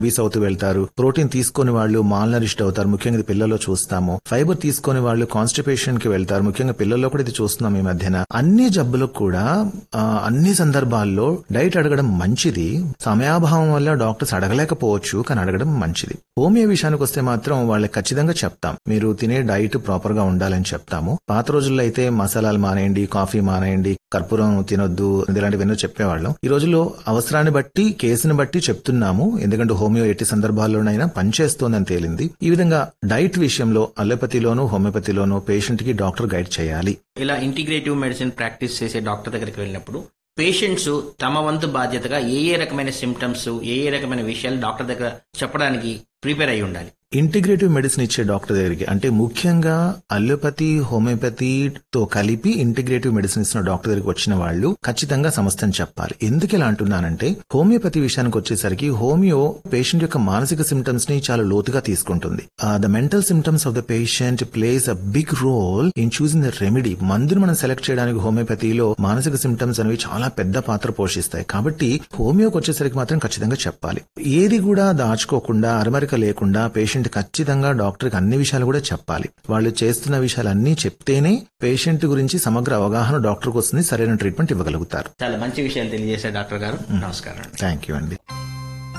వీస్ అవుతూ వెళ్తారు. ప్రోటీన్ తీసుకుని వాళ్ళు మాల్ నరిష్డ్ అవుతారు, ముఖ్యంగా పిల్లల్లో చూస్తాము. ఫైబర్ తీసుకుని వాళ్ళు కాన్స్టిపేషన్ కి వెళ్తారు, ముఖ్యంగా పిల్లల్లో కూడా ఇది చూస్తున్నాం ఈ మధ్యన. అన్ని జబ్బులకు కూడా అన్ని సందర్భాల్లో డైట్ అడగడం మంచిది. సమయాభావం వల్ల డాక్టర్స్ అడగలేకపోవచ్చు, కానీ అడగడం మంచిది. హోమియో విషయానికి వస్తే మాత్రం వాళ్ళకి ఖచ్చితంగా చెప్తాం, మీరు తినే డైట్ ప్రాపర్ గా ఉండాలని చెప్తాము. పాత రోజుల్లో అయితే మసాలాలు మానేయండి, కాఫీ మానేయండి, కర్పూరం తినొద్దు, ఇలాంటివన్నీ చెప్పేవాళ్ళం. ఈ రోజుల్లో అవసరాన్ని బట్టి, కేసుని బట్టి చెప్తున్నాము. ఎందుకంటే హోమియో ఎట్టి సందర్భాల్లోనైనా పనిచేస్తోందని తేలింది. ఈ విధంగా డైట్ విషయంలో అలోపతిలోను హోమియోపతిలోను పేషెంట్ కి డాక్టర్ గైడ్ చేయాలి. ఇలా ఇంటిగ్రేటివ్ మెడిసిన్ ప్రాక్టీస్ చేసే డాక్టర్ దగ్గరికి వెళ్ళినప్పుడు పేషెంట్స్ తమ వంతు బాధ్యతగా ఏ రకమైన సిమ్టమ్స్, ఏ రకమైన విషయాలు డాక్టర్ దగ్గర చెప్పడానికి ప్రిపేర్ అయి ఉండాలి. ఇంటిగ్రేటివ్ మెడిసిన్ ఇచ్చే డాక్టర్ దగ్గరికి, అంటే ముఖ్యంగా అలోపతి హోమియోపతితో కలిపి ఇంటిగ్రేటివ్ మెడిసిన్ ఇస్తున్న డాక్టర్ దగ్గరికి వచ్చిన వాళ్ళు ఖచ్చితంగా సమస్యను చెప్పాలి. ఎందుకు ఇలా అంటున్నానంటే, హోమియోపతి విషయానికి వచ్చేసరికి హోమియో పేషెంట్ యొక్క మానసిక సిమ్టమ్స్ ని చాలా లోతుగా తీసుకుంటుంది. The mental symptoms of the patient place a big role in choosing the remedy. మందును మనం సెలెక్ట్ చేయడానికి హోమియోపతిలో మానసిక సిమ్టమ్స్ అనేవి చాలా పెద్ద పాత్ర పోషిస్తాయి. కాబట్టి హోమియోకి వచ్చేసరికి మాత్రం ఖచ్చితంగా చెప్పాలి. ఏది కూడా దాచుకోకుండా, అరమరిక లేకుండా పేషెంట్ ఖచ్చితంగా డాక్టర్కి అన్ని విషయాలు కూడా చెప్పాలి. వాళ్ళు చేస్తున్న విషయాలన్నీ చెప్తేనే పేషెంట్ గురించి సమగ్ర అవగాహన డాక్టర్కి వస్తుంది, సరైన ట్రీట్మెంట్ ఇవ్వగలుగుతారు. చాలా మంచి విషయాలు తెలియజేశారు డాక్టర్ గారు. నమస్కారం. థ్యాంక్ యూ అండి.